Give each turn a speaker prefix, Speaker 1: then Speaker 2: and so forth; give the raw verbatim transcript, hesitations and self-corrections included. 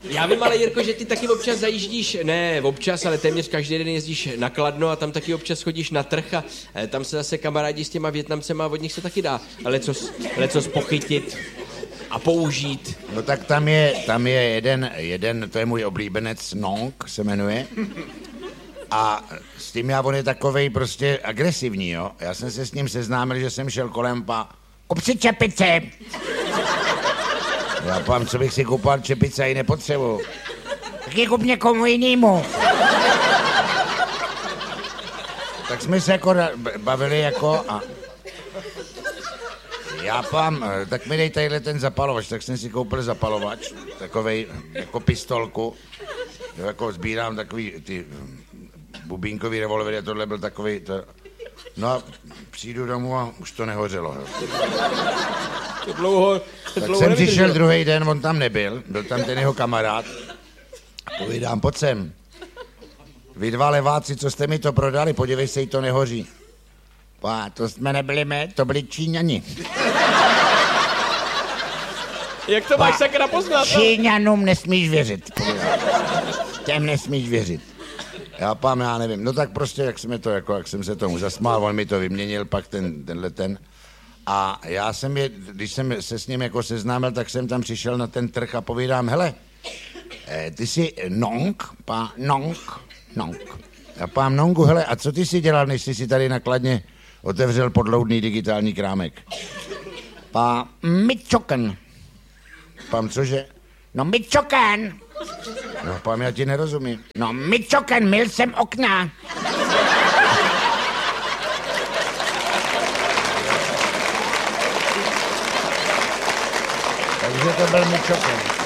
Speaker 1: Já vím, ale Jirko, že ty taky občas zajíždíš, ne občas, ale téměř každý den jezdíš na Kladno a tam taky občas chodíš na trh a e, tam se zase kamarádi s těma Vietnamcema a od nich se taky dá lecos, lecos pochytit a použít.
Speaker 2: No tak tam je, tam je jeden, jeden, to je můj oblíbenec, Nong se jmenuje. A s tím já, on je takovej prostě agresivní, jo. Já jsem se s ním seznámil, že jsem šel kolem pa... Kup si čepice! Já pám, co bych si koupal čepice, i nepotřebuju. Tak je kup někomu jinému. Tak jsme se jako bavili jako a... Já pám, tak mi dej tadyhle ten zapalovač, tak jsem si koupil zapalovač, takovej jako pistolku. Jo, jako sbírám takový ty bubínkový revolvery a tohle byl takový, to... No a přijdu domů a už to nehořelo.
Speaker 1: To dlouho, to
Speaker 2: tak
Speaker 1: dlouho
Speaker 2: jsem
Speaker 1: nevydržel.
Speaker 2: přišel druhý den, on tam nebyl, byl tam ten jeho kamarád. Povídám, pojď sem. Vy dva leváci, co jste mi to prodali, podívej se, jí to nehoří. Pá, to jsme nebyli my, to byli Číňani.
Speaker 1: Jak to máš sakra poznat?
Speaker 2: Číňanům nesmíš věřit. Těm nesmíš věřit. Já pám, já nevím. No tak prostě, jak jsme to, jako, jak jsem se tomu zasmál, on mi to vyměnil, pak ten, tenhle ten. A já jsem je, když jsem se s ním jako seznámil, tak jsem tam přišel na ten trh a povídám, hele, eh, ty jsi Nong, pá, Nong, Nong. Já pám, Nongu, hele, a co ty jsi dělal, než jsi si tady na Kladně otevřel podloudný digitální krámek? Pá, Michoacan. Pám, cože? No Michoacan. No, pám, já ti nerozumím. No, Michoacan, myl jsem okna. Takže to byl Michoacan.